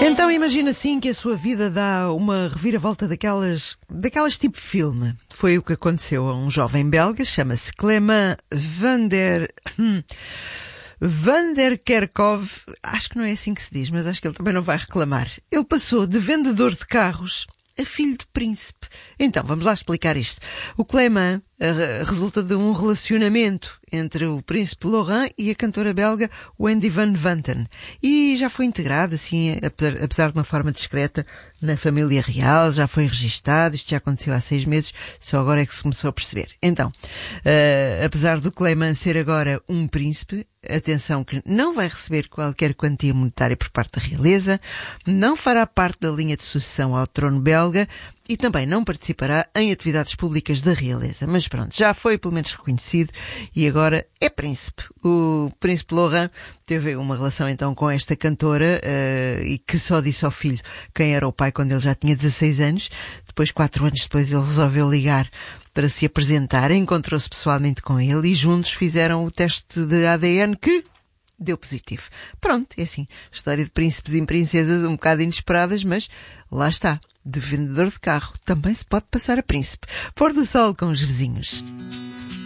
Então imagina assim que a sua vida dá uma reviravolta daquelas tipo filme. Foi o que aconteceu a um jovem belga, chama-se Clément Van der Kerkhoff. Acho que não é assim que se diz, mas acho que ele também não vai reclamar. Ele passou de vendedor de carros a filho de príncipe. Então, vamos lá explicar isto. O Clément resulta de um relacionamento entre o príncipe Laurent e a cantora belga Wendy van Vanten. E já foi integrado, assim, apesar de uma forma discreta, na família real, já foi registado, isto já aconteceu há 6 meses, só agora é que se começou a perceber. Então, apesar do Clément ser agora um príncipe, atenção que não vai receber qualquer quantia monetária por parte da realeza, não fará parte da linha de sucessão ao trono belga e também não participará em atividades públicas da realeza. Mas pronto, já foi pelo menos reconhecido e agora é príncipe. O príncipe Laurent teve uma relação então com esta cantora e que só disse ao filho quem era o pai quando ele já tinha 16 anos. Depois, 4 anos depois, ele resolveu ligar para se apresentar, encontrou-se pessoalmente com ele e juntos fizeram o teste de ADN que deu positivo. Pronto, é assim, história de príncipes e princesas um bocado inesperadas, mas lá está, de vendedor de carro também se pode passar a príncipe. Pôr do sol com os vizinhos.